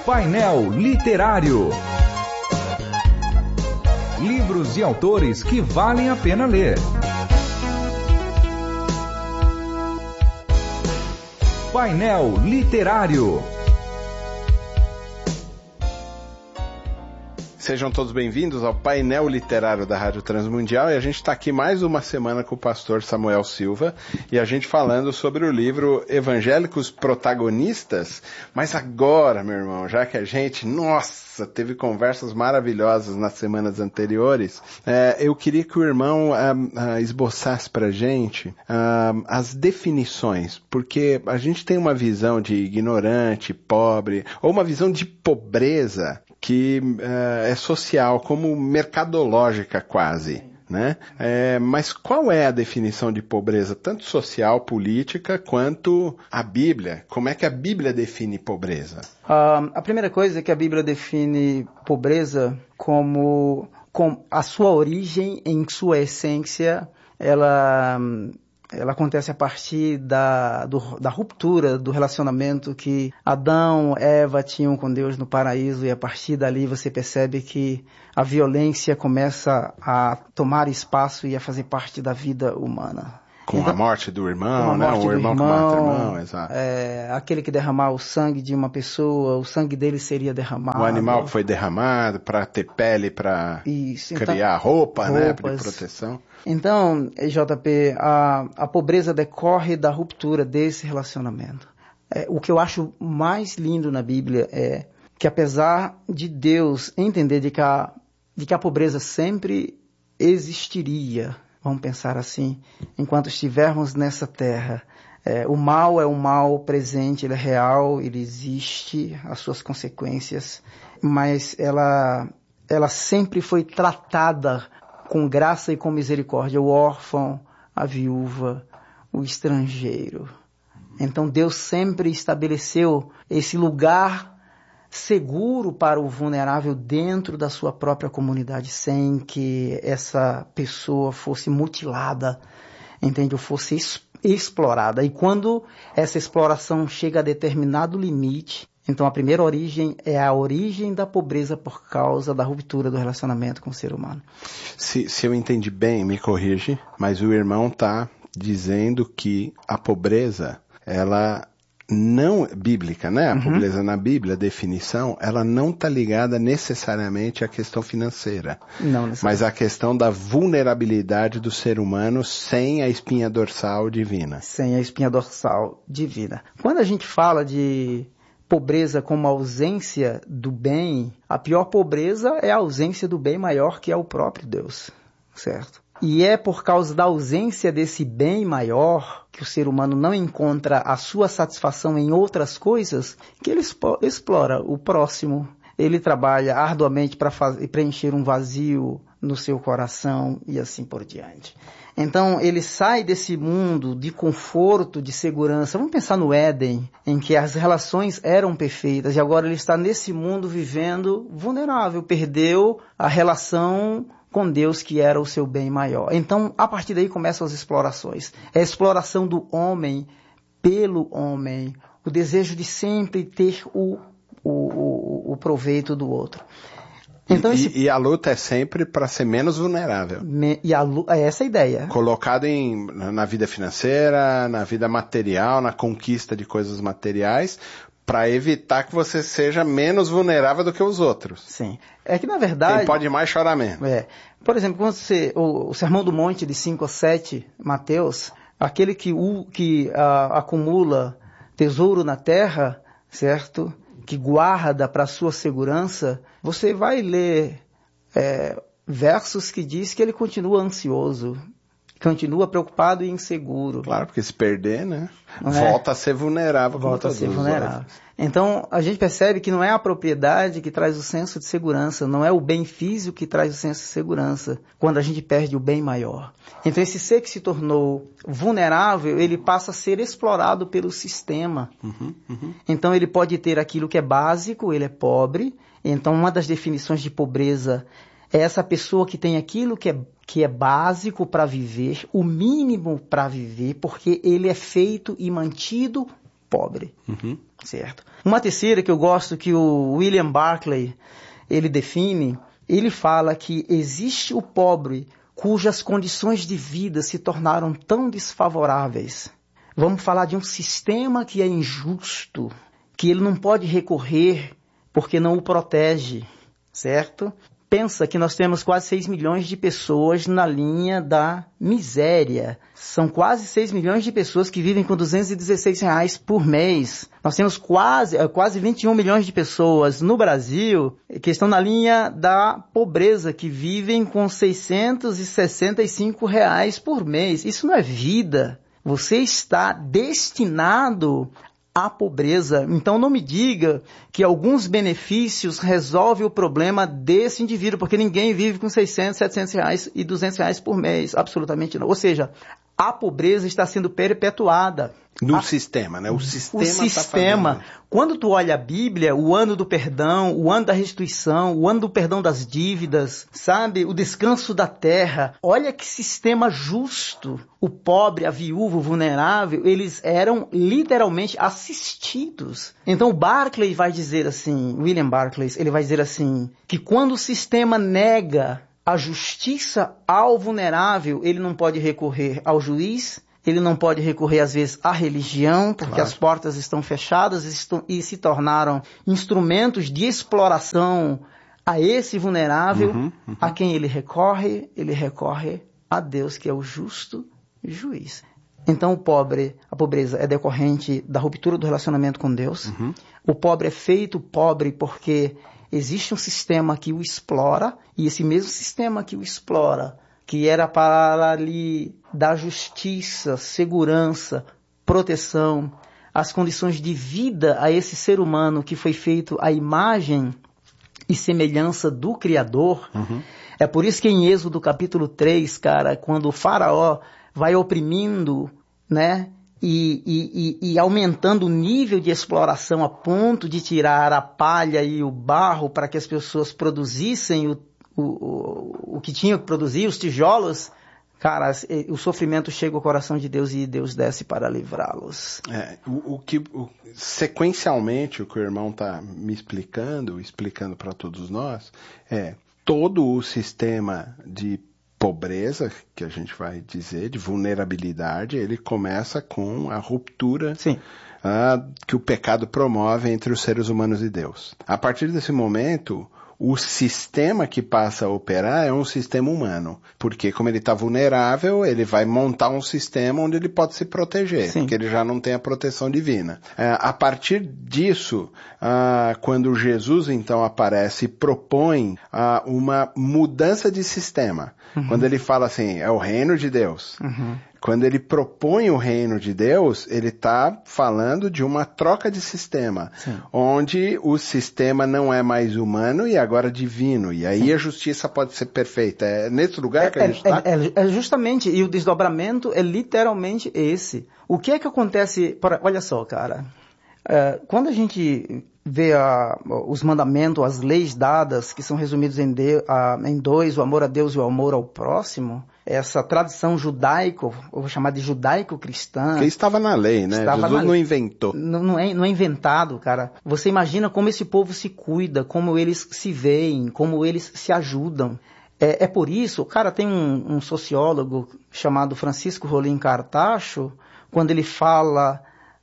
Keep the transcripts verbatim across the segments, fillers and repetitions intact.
Painel Literário. Livros e autores que valem a pena ler. Painel Literário. Sejam todos bem-vindos ao Painel Literário da Rádio Transmundial, e a gente está aqui mais uma semana com o pastor Samuel Silva, e a gente falando sobre o livro Evangélicos Protagonistas. Mas agora, meu irmão, já que a gente, nossa, teve conversas maravilhosas nas semanas anteriores, é, eu queria que o irmão ah, ah, esboçasse para a gente ah, as definições, porque a gente tem uma visão de ignorante, pobre, ou uma visão de pobreza que uh, é social, como mercadológica quase, né? É, mas qual é a definição de pobreza, tanto social, política, quanto a Bíblia? Como é que a Bíblia define pobreza? Uh, a primeira coisa é que a Bíblia define pobreza como, com a sua origem, em sua essência, ela... ela acontece a partir da, do, da ruptura do relacionamento que Adão e Eva tinham com Deus no paraíso, e a partir dali você percebe que a violência começa a tomar espaço e a fazer parte da vida humana. Com então, a morte do irmão, a né? Morte O do irmão, irmão que mata o irmão, exato. É, aquele que derramar o sangue de uma pessoa, o sangue dele seria derramado. O animal que foi derramado para ter pele, para criar então, roupa, roupas, né? De proteção. Então, J P, a, a pobreza decorre da ruptura desse relacionamento. É, o que eu acho mais lindo na Bíblia é que, apesar de Deus entender de que a, de que a pobreza sempre existiria, vamos pensar assim, enquanto estivermos nessa terra, é, o mal é um mal presente, ele é real, ele existe, as suas consequências, mas ela, ela sempre foi tratada com graça e com misericórdia, o órfão, a viúva, o estrangeiro. Então Deus sempre estabeleceu esse lugar seguro para o vulnerável dentro da sua própria comunidade, sem que essa pessoa fosse mutilada, entende? Ou fosse explorada. E quando essa exploração chega a determinado limite, então a primeira origem é a origem da pobreza por causa da ruptura do relacionamento com o ser humano. Se, se eu entendi bem, me corrige, mas o irmão está dizendo que a pobreza, ela não bíblica, né? A uhum. pobreza na Bíblia, a definição, ela não está ligada necessariamente à questão financeira. Não necessariamente. Mas à questão da vulnerabilidade do ser humano sem a espinha dorsal divina. Sem a espinha dorsal divina. Quando a gente fala de pobreza como ausência do bem, a pior pobreza é a ausência do bem maior, que é o próprio Deus, certo? E é por causa da ausência desse bem maior, que o ser humano não encontra a sua satisfação em outras coisas, que ele explora o próximo. Ele trabalha arduamente para preencher um vazio no seu coração e assim por diante. Então ele sai desse mundo de conforto, de segurança. Vamos pensar no Éden, em que as relações eram perfeitas, e agora ele está nesse mundo vivendo vulnerável, perdeu a relação com Deus, que era o seu bem maior. Então, a partir daí começam as explorações. É a exploração do homem pelo homem, o desejo de sempre ter o, o, o, o proveito do outro. Então, e, esse... e a luta é sempre para ser menos vulnerável. Me... E a luta... é essa a ideia. Colocado em, na vida financeira, na vida material, na conquista de coisas materiais, para evitar que você seja menos vulnerável do que os outros. Sim. É que, na verdade... Quem pode mais chora menos. É. Por exemplo, quando você, o, o Sermão do Monte, de cinco a sete, Mateus, aquele que, o, que a, acumula tesouro na terra, certo? Que guarda para a sua segurança, você vai ler é, versos que diz que ele continua ansioso, continua preocupado e inseguro. Claro, porque se perder, né? Não volta é? a ser vulnerável. Volta a ser vulnerável. Então, a gente percebe que não é a propriedade que traz o senso de segurança, não é o bem físico que traz o senso de segurança, quando a gente perde o bem maior. Então, esse ser que se tornou vulnerável, ele passa a ser explorado pelo sistema. Uhum, uhum. Então, ele pode ter aquilo que é básico, ele é pobre. Então, uma das definições de pobreza é essa pessoa que tem aquilo que é, que é básico para viver, o mínimo para viver, porque ele é feito e mantido pobre, Uhum. certo? Uma terceira que eu gosto, que o William Barclay, ele define, ele fala que existe o pobre cujas condições de vida se tornaram tão desfavoráveis. Vamos falar de um sistema que é injusto, que ele não pode recorrer porque não o protege, certo? Pensa que nós temos quase seis milhões de pessoas na linha da miséria. São quase seis milhões de pessoas que vivem com duzentos e dezesseis reais por mês. Nós temos quase, quase vinte e um milhões de pessoas no Brasil que estão na linha da pobreza, que vivem com seiscentos e sessenta e cinco reais por mês. Isso não é vida. Você está destinado à pobreza. Então não me diga que alguns benefícios resolvem o problema desse indivíduo, porque ninguém vive com seiscentos, setecentos reais e duzentos reais por mês. Absolutamente não. Ou seja, a pobreza está sendo perpetuada. No a, sistema, né? O sistema. O sistema. Tá Quando tu olha a Bíblia, o ano do perdão, o ano da restituição, o ano do perdão das dívidas, sabe? O descanso da terra. Olha que sistema justo. O pobre, a viúva, o vulnerável, eles eram literalmente assistidos. Então o Barclay vai dizer assim, William Barclay, ele vai dizer assim, que quando o sistema nega a justiça ao vulnerável, ele não pode recorrer ao juiz, ele não pode recorrer, às vezes, à religião, porque claro. As portas estão fechadas estão, e se tornaram instrumentos de exploração a esse vulnerável. Uhum, uhum. A quem ele recorre? Ele recorre a Deus, que é o justo juiz. Então, o pobre, a pobreza é decorrente da ruptura do relacionamento com Deus. Uhum. O pobre é feito pobre porque existe um sistema que o explora, e esse mesmo sistema que o explora, que era para lhe dar justiça, segurança, proteção, as condições de vida a esse ser humano que foi feito à imagem e semelhança do Criador. Uhum. É por isso que em Êxodo capítulo três, cara, quando o faraó vai oprimindo, né, e, e, e, e aumentando o nível de exploração a ponto de tirar a palha e o barro para que as pessoas produzissem o O, o, o que tinha que produzir, os tijolos, cara, o sofrimento chega ao coração de Deus e Deus desce para livrá-los. É, o, o que, o, sequencialmente, o que o irmão está me explicando, explicando para todos nós, é todo o sistema de pobreza, que a gente vai dizer, de vulnerabilidade, ele começa com a ruptura Sim. uh, que o pecado promove entre os seres humanos e Deus. A partir desse momento, o sistema que passa a operar é um sistema humano, porque como ele está vulnerável, ele vai montar um sistema onde ele pode se proteger, Sim. porque ele já não tem a proteção divina. É, a partir disso, ah, quando Jesus então aparece e propõe ah, uma mudança de sistema, uhum. quando ele fala assim, é o reino de Deus, uhum. quando ele propõe o reino de Deus, ele está falando de uma troca de sistema, Sim. onde o sistema não é mais humano e agora divino. E aí Sim. a justiça pode ser perfeita. É nesse lugar que é, a gente está? É, é, é justamente, e o desdobramento é literalmente esse. O que é que acontece... Olha só, cara. É, quando a gente vê a, os mandamentos, as leis dadas, que são resumidos em, de, a, em dois, o amor a Deus e o amor ao próximo... Essa tradição judaico, eu vou chamar de judaico-cristã... Que estava na lei, né? Jesus na... não inventou. Não, não, é, não é inventado, cara. Você imagina como esse povo se cuida, como eles se veem, como eles se ajudam. É, é por isso, cara, tem um, um sociólogo chamado Francisco Rolim Cartacho, quando ele fala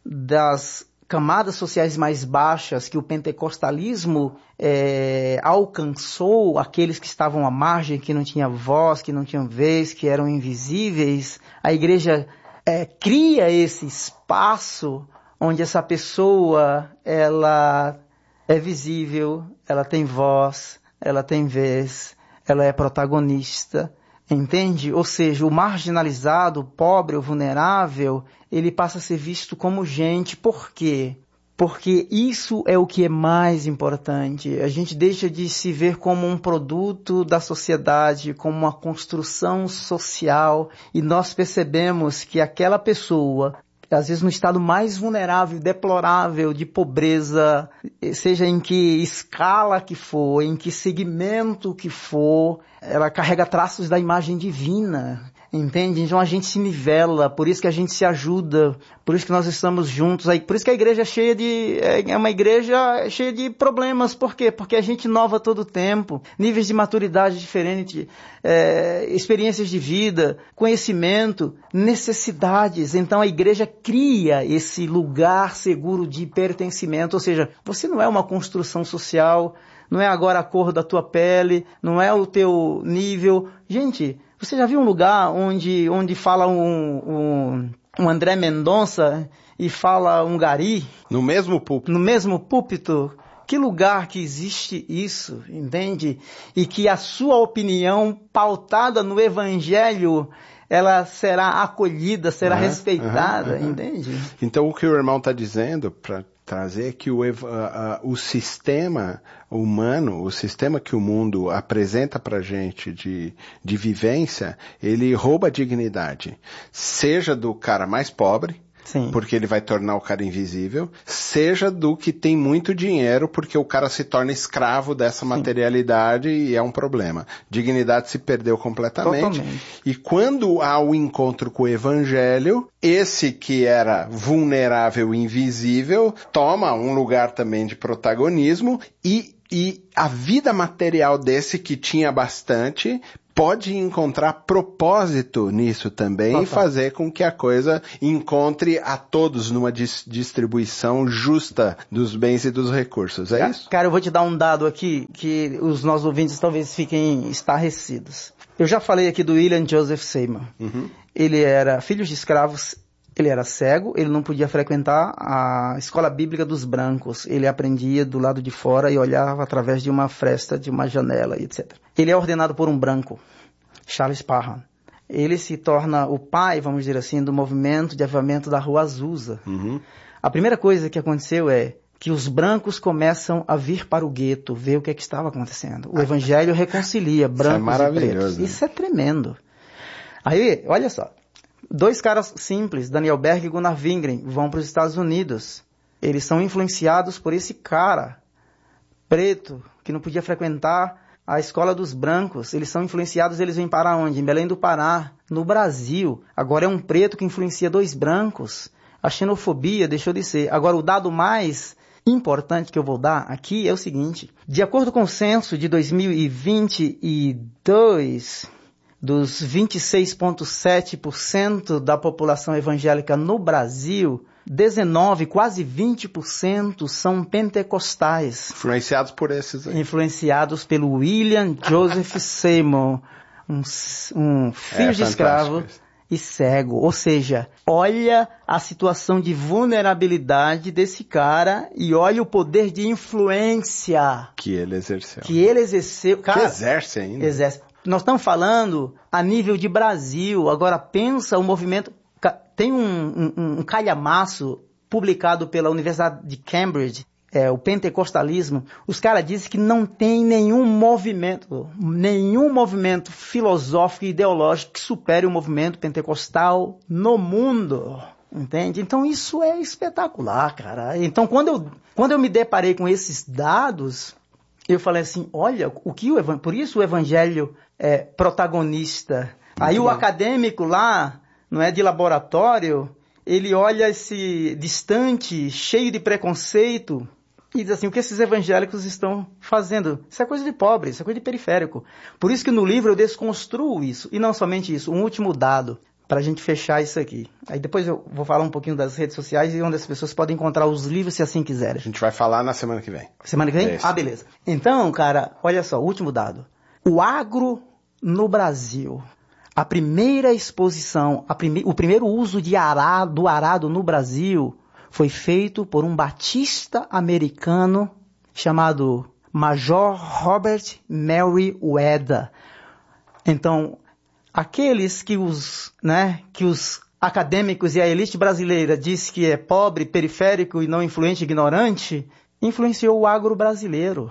das camadas sociais mais baixas que o pentecostalismo é, alcançou, aqueles que estavam à margem, que não tinham voz, que não tinham vez, que eram invisíveis. A igreja é, cria esse espaço onde essa pessoa ela é visível, ela tem voz, ela tem vez, ela é protagonista. Entende? Ou seja, o marginalizado, o pobre, o vulnerável, ele passa a ser visto como gente. Por quê? Porque isso é o que é mais importante. A gente deixa de se ver como um produto da sociedade, como uma construção social, e nós percebemos que aquela pessoa, às vezes no estado mais vulnerável, deplorável, de pobreza, seja em que escala que for, em que segmento que for, ela carrega traços da imagem divina. entende? Então a gente se nivela, por isso que a gente se ajuda, por isso que nós estamos juntos, aí, por isso que a igreja é cheia de, é uma igreja cheia de problemas, por quê? Porque a gente inova todo o tempo, níveis de maturidade diferentes, é, experiências de vida, conhecimento, necessidades, então a igreja cria esse lugar seguro de pertencimento, ou seja, você não é uma construção social, não é agora a cor da tua pele, não é o teu nível. Gente, você já viu um lugar onde, onde fala um, um, um André Mendonça e fala um Gari? No mesmo púlpito. No mesmo púlpito. Que lugar que existe isso, entende? E que a sua opinião pautada no Evangelho, ela será acolhida, será uhum, respeitada, uhum, uhum. Entende? Então o que o irmão está dizendo para trazer que o, uh, uh, o sistema humano, o sistema que o mundo apresenta pra gente de, de vivência, ele rouba a dignidade, seja do cara mais pobre, sim, porque ele vai tornar o cara invisível, seja do que tem muito dinheiro, porque o cara se torna escravo dessa, sim, materialidade e é um problema. Dignidade se perdeu completamente. Totalmente. E quando há o encontro com o evangelho, esse que era vulnerável e invisível toma um lugar também de protagonismo e, e a vida material desse que tinha bastante pode encontrar propósito nisso também, ah, tá, e fazer com que a coisa encontre a todos numa dis- distribuição justa dos bens e dos recursos. É isso? Cara, eu vou te dar um dado aqui que os nossos ouvintes talvez fiquem estarrecidos. Eu já falei aqui do William Joseph Seymour. Uhum. Ele era filho de escravos, ele era cego, ele não podia frequentar a escola bíblica dos brancos. Ele aprendia do lado de fora e olhava através de uma fresta, de uma janela, etcétera. Ele é ordenado por um branco, Charles Parham. Ele se torna o pai, vamos dizer assim, do movimento de avivamento da Rua Azusa. Uhum. A primeira coisa que aconteceu é que os brancos começam a vir para o gueto, ver o que é que estava acontecendo. O evangelho reconcilia brancos Isso é e pretos. Né? Isso é tremendo. Aí, olha só. Dois caras simples, Daniel Berg e Gunnar Wingren, vão para os Estados Unidos. Eles são influenciados por esse cara preto, que não podia frequentar a escola dos brancos. Eles são influenciados, eles vêm para onde? Em Belém do Pará, no Brasil. Agora é um preto que influencia dois brancos. A xenofobia deixou de ser. Agora o dado mais importante que eu vou dar aqui é o seguinte. De acordo com o censo de dois mil e vinte e dois... dos vinte e seis vírgula sete por cento da população evangélica no Brasil, dezenove, quase vinte por cento são pentecostais. Influenciados por esses aí. Influenciados pelo William Joseph Seymour, um, um filho é, de escravo e cego. Ou seja, olha a situação de vulnerabilidade desse cara e olha o poder de influência que ele exerceu. Que ele exerceu. Cara, que exerce ainda. Exerce. Nós estamos falando a nível de Brasil. Agora pensa o movimento. Tem um, um, um calhamaço publicado pela Universidade de Cambridge, é, o pentecostalismo. Os caras dizem que não tem nenhum movimento, nenhum movimento filosófico e ideológico que supere o movimento pentecostal no mundo. Entende? Então isso é espetacular, cara. Então quando eu, quando eu me deparei com esses dados, eu falei assim, olha, o que o evan... por isso o evangelho é protagonista. Muito Aí bom. O acadêmico lá, não é de laboratório, ele olha esse distante, cheio de preconceito, e diz assim, o que esses evangélicos estão fazendo? Isso é coisa de pobre, isso é coisa de periférico. Por isso que no livro eu desconstruo isso. E não somente isso, um último dado, para a gente fechar isso aqui. Aí depois eu vou falar um pouquinho das redes sociais e onde as pessoas podem encontrar os livros, se assim quiserem. A gente vai falar na semana que vem. Semana que vem? É ah, beleza. Então, cara, olha só, último dado. O agro no Brasil, a primeira exposição, a prime... o primeiro uso de arado, do arado no Brasil foi feito por um batista americano chamado Major Robert Meriwether. Então, aqueles que os, né, que os acadêmicos e a elite brasileira diz que é pobre, periférico e não influente, ignorante, influenciou o agro brasileiro.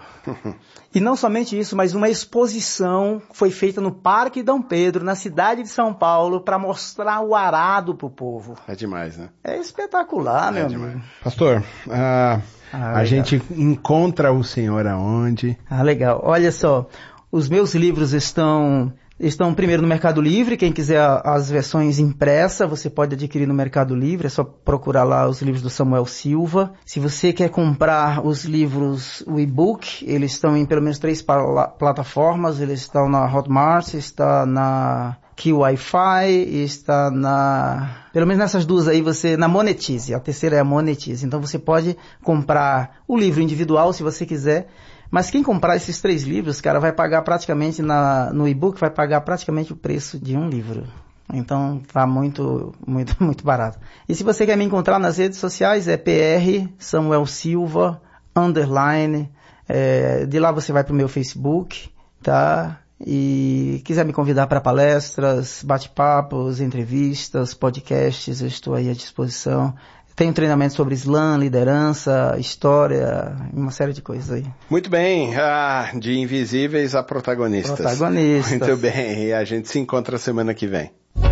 E não somente isso, mas uma exposição foi feita no Parque Dom Pedro, na cidade de São Paulo, para mostrar o arado para o povo. É demais, né? É espetacular, é meu demais. amigo. Pastor, uh, ah, a gente encontra o senhor aonde? Ah, legal. Olha só, os meus livros estão estão primeiro no Mercado Livre. Quem quiser as versões impressas, você pode adquirir no Mercado Livre, é só procurar lá os livros do Samuel Silva. Se você quer comprar os livros, o e-book, eles estão em pelo menos três pla- plataformas, eles estão na Hotmart, está na Q Wi-Fi, está na... Pelo menos nessas duas aí, você... Na Monetize, a terceira é a Monetize. Então você pode comprar o livro individual, se você quiser. Mas quem comprar esses três livros, cara, vai pagar praticamente, na, no e-book, vai pagar praticamente o preço de um livro. Então tá muito, muito, muito barato. E se você quer me encontrar nas redes sociais, é P R Samuel Silva, underline. É, de lá você vai pro meu Facebook, tá? E quiser me convidar para palestras, bate-papos, entrevistas, podcasts, eu estou aí à disposição. Tenho treinamento sobre Islã, liderança, história, uma série de coisas aí. Muito bem, ah, de invisíveis a protagonistas. Protagonistas. Muito bem, e a gente se encontra semana que vem.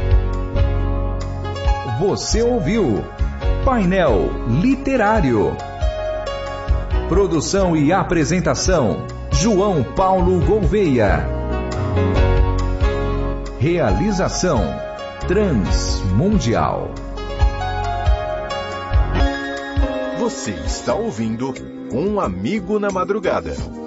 Você ouviu Painel Literário. Produção e apresentação, João Paulo Gouveia. Realização Transmundial. Você está ouvindo Um Amigo na Madrugada.